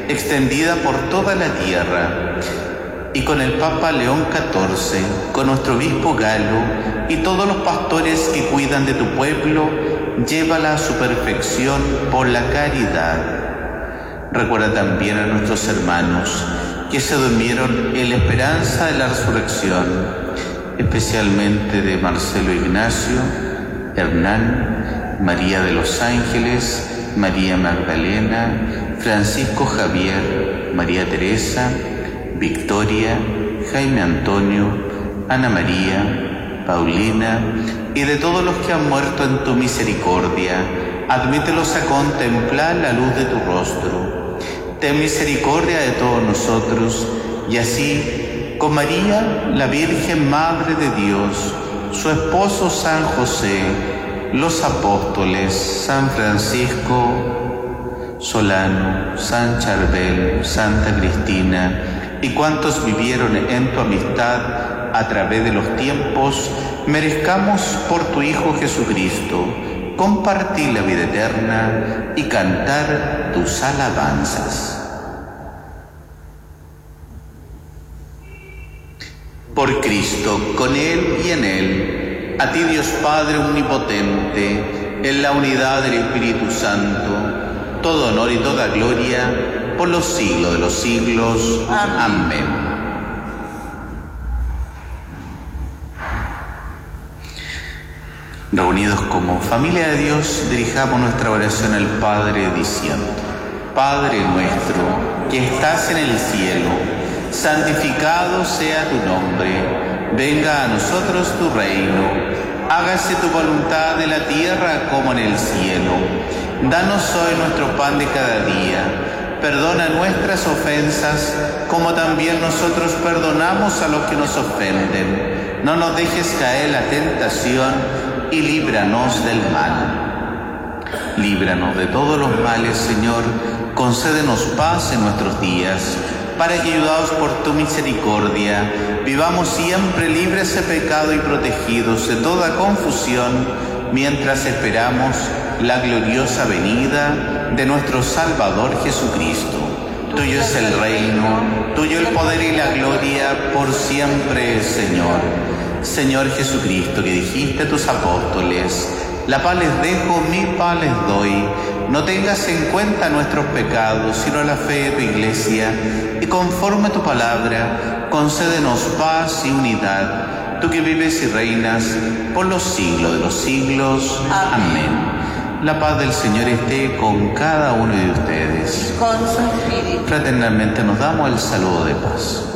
extendida por toda la tierra, y con el Papa León XIV, con nuestro obispo Galo y todos los pastores que cuidan de tu pueblo, llévala a su perfección por la caridad. Recuerda también a nuestros hermanos que se durmieron en la esperanza de la resurrección, especialmente de Marcelo Ignacio, Hernán, María de los Ángeles, María Magdalena, Francisco Javier, María Teresa, Victoria, Jaime Antonio, Ana María, Paulina y de todos los que han muerto en tu misericordia. Admítelos a contemplar la luz de tu rostro. Ten misericordia de todos nosotros y así, con María, la Virgen Madre de Dios, su esposo San José, los apóstoles, San Francisco Solano, San Charbel, Santa Cristina y cuantos vivieron en tu amistad a través de los tiempos, merezcamos por tu Hijo Jesucristo compartir la vida eterna y cantar tus alabanzas. Por Cristo, con Él y en Él, a ti Dios Padre Omnipotente, en la unidad del Espíritu Santo, todo honor y toda gloria por los siglos de los siglos. Amén. Reunidos como familia de Dios, dirijamos nuestra oración al Padre diciendo: Padre nuestro, que estás en el cielo, santificado sea tu nombre, venga a nosotros tu reino, hágase tu voluntad en la tierra como en el cielo. Danos hoy nuestro pan de cada día, perdona nuestras ofensas, como también nosotros perdonamos a los que nos ofenden. No nos dejes caer en la tentación y líbranos del mal. Líbranos de todos los males, Señor, concédenos paz en nuestros días, para que, ayudados por tu misericordia, vivamos siempre libres de pecado y protegidos de toda confusión, mientras esperamos la gloriosa venida de nuestro Salvador Jesucristo. Tuyo es el reino, tuyo el poder y la gloria por siempre, Señor. Señor Jesucristo, que dijiste a tus apóstoles: la paz les dejo, mi paz les doy. No tengas en cuenta nuestros pecados, sino la fe de tu Iglesia, y conforme a tu palabra, concédenos paz y unidad, tú que vives y reinas por los siglos de los siglos. Amén. La paz del Señor esté con cada uno de ustedes. Con su espíritu. Fraternalmente nos damos el saludo de paz.